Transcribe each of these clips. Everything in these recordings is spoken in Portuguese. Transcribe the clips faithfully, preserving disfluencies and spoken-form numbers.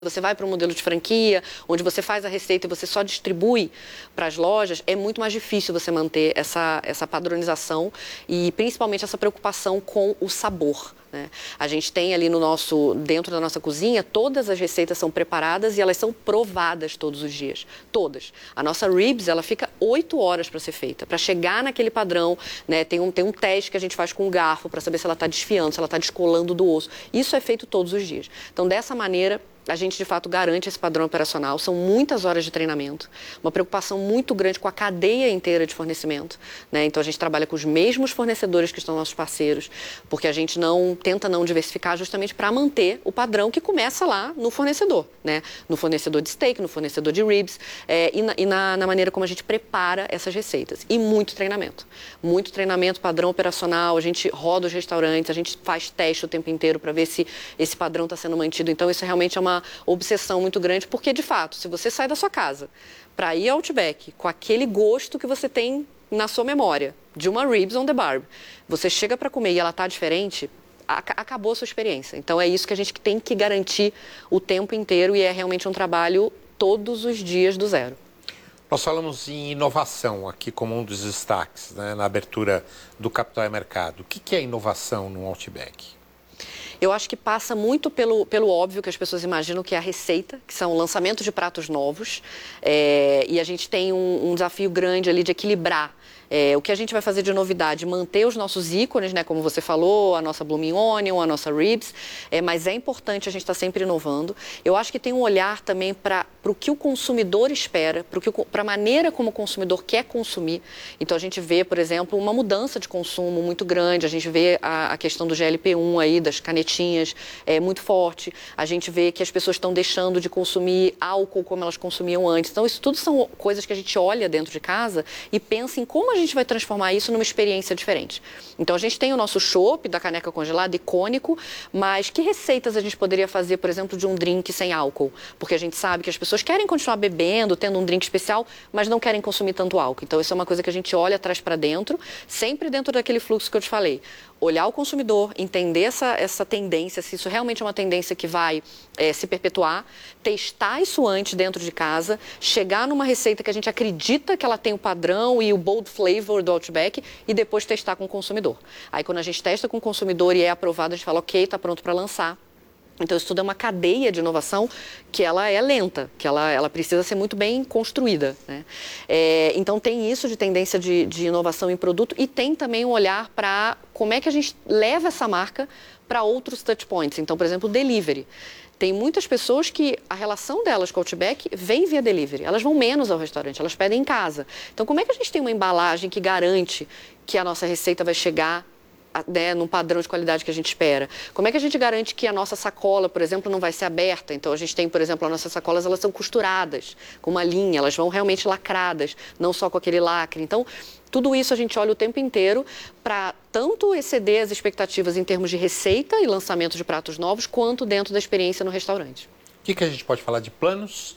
Você vai para um modelo de franquia, onde você faz a receita e você só distribui para as lojas, é muito mais difícil você manter essa, essa padronização e principalmente essa preocupação com o sabor, né? A gente tem ali no nosso, dentro da nossa cozinha, todas as receitas são preparadas e elas são provadas todos os dias, todas. A nossa ribs, ela fica oito horas para ser feita, para chegar naquele padrão, né? Tem um, tem um teste que a gente faz com um garfo para saber se ela está desfiando, se ela está descolando do osso. Isso é feito todos os dias. Então, dessa maneira, a gente, de fato, garante esse padrão operacional. São muitas horas de treinamento, uma preocupação muito grande com a cadeia inteira de fornecimento, né? Então, a gente trabalha com os mesmos fornecedores que estão nossos parceiros, porque a gente não tenta não diversificar justamente para manter o padrão que começa lá no fornecedor, né? No fornecedor de steak, no fornecedor de ribs é, e, na, e na, na maneira como a gente prepara essas receitas. E muito treinamento. Muito treinamento, padrão operacional, a gente roda os restaurantes, a gente faz teste o tempo inteiro para ver se esse padrão está sendo mantido. Então, isso realmente é uma uma obsessão muito grande, porque, de fato, se você sai da sua casa para ir ao Outback com aquele gosto que você tem na sua memória, de uma ribs on the barb, você chega para comer e ela está diferente, acabou a sua experiência. Então, é isso que a gente tem que garantir o tempo inteiro e é realmente um trabalho todos os dias do zero. Nós falamos em inovação aqui como um dos destaques, né, na abertura do Capital e Mercado. O que, que é inovação no Outback? Eu acho que passa muito pelo, pelo óbvio que as pessoas imaginam, que é a receita, que são o lançamento de pratos novos. É, e a gente tem um, um desafio grande ali de equilibrar É, o que a gente vai fazer de novidade, manter os nossos ícones, né, como você falou, a nossa Blooming Onion, a nossa Ribs, é, mas é importante a gente estar sempre inovando. Eu acho que tem um olhar também para o que o consumidor espera, para a maneira como o consumidor quer consumir. Então, a gente vê, por exemplo, uma mudança de consumo muito grande, a gente vê a, a questão do G L P um aí, das canetinhas, é muito forte, a gente vê que as pessoas estão deixando de consumir álcool como elas consumiam antes. Então, isso tudo são coisas que a gente olha dentro de casa e pensa em como a gente a gente vai transformar isso numa experiência diferente. Então, a gente tem o nosso chopp da caneca congelada, icônico, mas que receitas a gente poderia fazer, por exemplo, de um drink sem álcool? Porque a gente sabe que as pessoas querem continuar bebendo, tendo um drink especial, mas não querem consumir tanto álcool. Então, isso é uma coisa que a gente olha atrás para dentro, sempre dentro daquele fluxo que eu te falei. Olhar o consumidor, entender essa, essa tendência, se isso realmente é uma tendência que vai é, se perpetuar, testar isso antes dentro de casa, chegar numa receita que a gente acredita que ela tem o padrão e o bold flavor do Outback e depois testar com o consumidor. Aí, quando a gente testa com o consumidor e é aprovado, a gente fala, ok, está pronto para lançar. Então, isso tudo é uma cadeia de inovação que ela é lenta, que ela, ela precisa ser muito bem construída, né? É, então, tem isso de tendência de, de inovação em produto e tem também um olhar para como é que a gente leva essa marca para outros touch points. Então, por exemplo, delivery. Tem muitas pessoas que a relação delas com o Outback vem via delivery. Elas vão menos ao restaurante, elas pedem em casa. Então, como é que a gente tem uma embalagem que garante que a nossa receita vai chegar, né, num padrão de qualidade que a gente espera? Como é que a gente garante que a nossa sacola, por exemplo, não vai ser aberta? Então, a gente tem, por exemplo, as nossas sacolas, elas são costuradas com uma linha, elas vão realmente lacradas, não só com aquele lacre. Então, tudo isso a gente olha o tempo inteiro para tanto exceder as expectativas em termos de receita e lançamento de pratos novos, quanto dentro da experiência no restaurante. O que, que a gente pode falar de planos?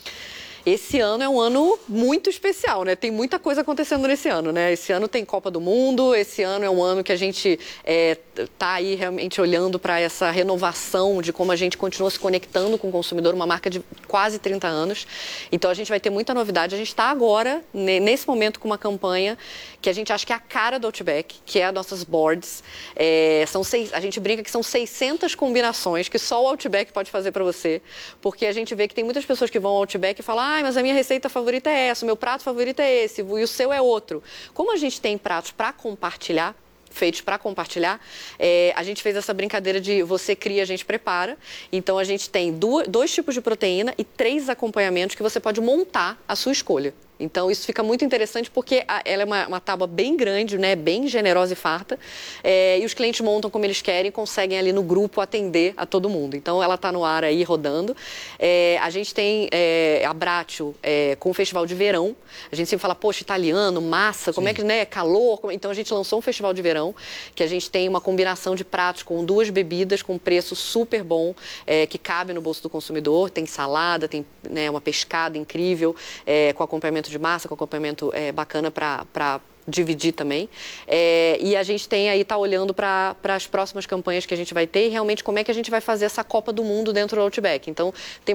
Esse ano é um ano muito especial, né? Tem muita coisa acontecendo nesse ano, né? Esse ano tem Copa do Mundo, esse ano é um ano que a gente é, tá aí realmente olhando para essa renovação de como a gente continua se conectando com o consumidor, uma marca de quase trinta anos. Então, a gente vai ter muita novidade. A gente está agora, nesse momento, com uma campanha que a gente acha que é a cara do Outback, que é as nossas boards. É, são seis, a gente brinca que são seiscentas combinações que só o Outback pode fazer para você, porque a gente vê que tem muitas pessoas que vão ao Outback e falam, ah, mas a minha receita favorita é essa, o meu prato favorito é esse, e o seu é outro. Como a gente tem pratos para compartilhar, feitos para compartilhar, é, a gente fez essa brincadeira de você cria, a gente prepara. Então, a gente tem duas, dois tipos de proteína e três acompanhamentos que você pode montar a sua escolha. Então, isso fica muito interessante porque a, ela é uma, uma tábua bem grande, né, bem generosa e farta, é, e os clientes montam como eles querem e conseguem ali no grupo atender a todo mundo. Então, ela está no ar aí rodando. É, a gente tem é, a Bratio é, com o festival de verão. A gente sempre fala, poxa, italiano, massa, como Sim. é que, né, calor. Como... Então, a gente lançou um festival de verão que a gente tem uma combinação de pratos com duas bebidas com preço super bom, é, que cabe no bolso do consumidor. Tem salada, tem, né, uma pescada incrível, é, com acompanhamento de massa, com acompanhamento é, bacana para dividir também. É, e a gente tem aí, tá olhando para as próximas campanhas que a gente vai ter e realmente como é que a gente vai fazer essa Copa do Mundo dentro do Outback. Então, tem